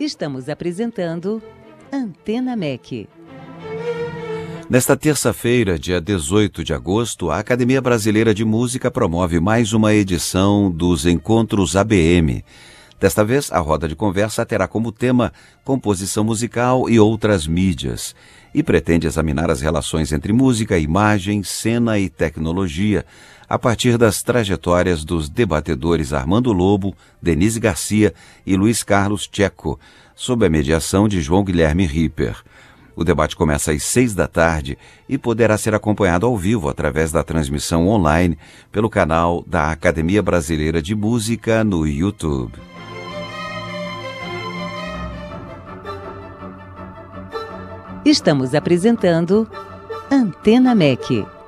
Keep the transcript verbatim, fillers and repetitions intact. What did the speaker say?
Estamos apresentando Antena M E C. Nesta terça-feira, dia dezoito de agosto, a Academia Brasileira de Música promove mais uma edição dos Encontros A B M. Desta vez, a roda de conversa terá como tema composição musical e outras mídias, e pretende examinar as relações entre música, imagem, cena e tecnologia, a partir das trajetórias dos debatedores Armando Lobo, Denise Garcia e Luiz Carlos Tcheco, sob a mediação de João Guilherme Ripper. O debate começa às seis da tarde e poderá ser acompanhado ao vivo através da transmissão online pelo canal da Academia Brasileira de Música no YouTube. Estamos apresentando Antena M E C.